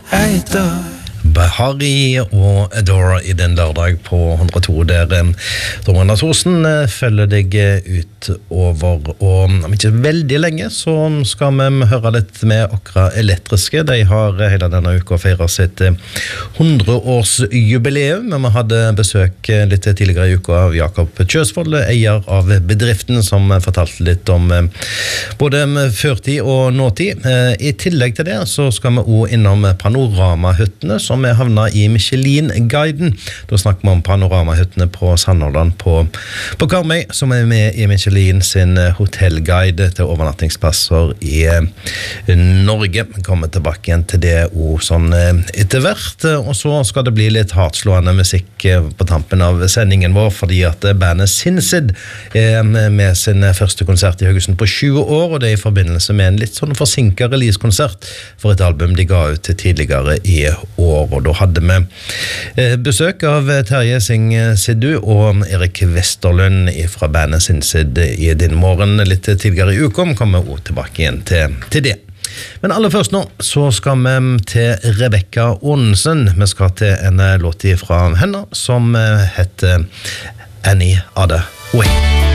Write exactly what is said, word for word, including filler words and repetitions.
adore. Bahari og Adore I den lørdag på hundre og to der Tormund Thorsen følger deg utover og om ikke veldig lenge så skal vi høre litt med Åkra Elektriske. De har hele denne uka feiret sitt hundreårsjubileum, men vi hadde besøk litt tidligere I uka av Jakob Kjøsvold, eier av bedriften, som fortalte litt om både førtid og nåtid. I tillegg til det så skal vi også innom panoramahyttene som vi havna I Michelin-guiden. Da snakker vi om panoramahyttene på Sandhordland på, på Karmøy, som er med I Michelin sin hotellguide til overnattingsplasser I Norge. Vi kommer tilbake igjen til det og sånn etter hvert, og så skal det bli litt hardslående musikk på tampen av sendingen vår, fordi at bandet Sinsid er med sin første konsert I Haugesund på tjue år, og det er I forbindelse med en litt sånn forsinket release-konsert for et album de ga ut tidligere I år. Og da hadde vi besøk av Terje Singh Siddu og Erik Vesterlund fra bandet Sinsid I din morgen litt tidligere I uka. Vi kommer også tilbake igjen til, til det. Men aller først nå så skal vi til Rebecca Aanensen. Vi skal til en låt fra henne som heter Any Other Way.